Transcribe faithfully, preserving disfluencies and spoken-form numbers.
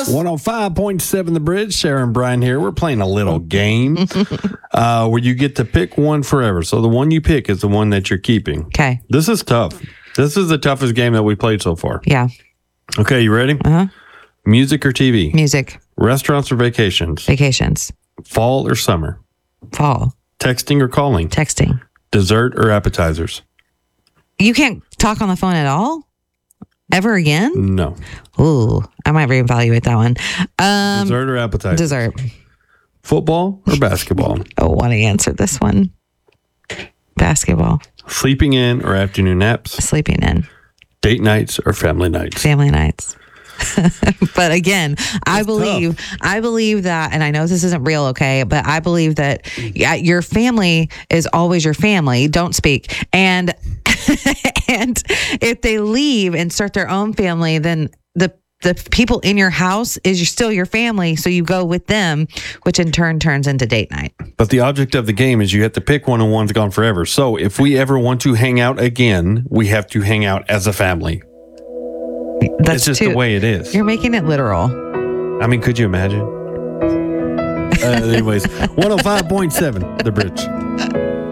one oh five point seven The Bridge. Sarah and Brian here. We're playing a little game uh, where you get to pick one forever. So the one you pick is the one that you're keeping. Okay. This is tough. This is the toughest game that we played so far. Yeah. Okay, you ready? Uh-huh. Music or T V? Music. Restaurants or vacations? Vacations. Fall or summer? Fall. Texting or calling? Texting. Dessert or appetizers? You can't talk on the phone at all? Ever again? No. Ooh, I might reevaluate that one. Um, Dessert or appetizers? Dessert. Football or basketball? I want to answer this one. Basketball. Sleeping in or afternoon naps? Sleeping in. Date nights or family nights? Family nights. But again, I That's believe, tough. I believe that, and I know this isn't real, okay, but I believe that yeah, your family is always your family. Don't speak. And, and if they leave and start their own family, then the, the people in your house is still your family. So you go with them, which in turn turns into date night. But the object of the game is you have to pick one and one's gone forever. So if we ever want to hang out again, we have to hang out as a family. That's it's just too, the way it is. You're making it literal. I mean, could you imagine? uh, anyways, one oh five point seven The Bridge.